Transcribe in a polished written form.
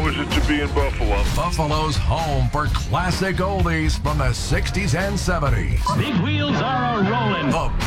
How is it to be in Buffalo? Buffalo's home for classic oldies from the 60s and 70s. Big wheels are a-rolling. The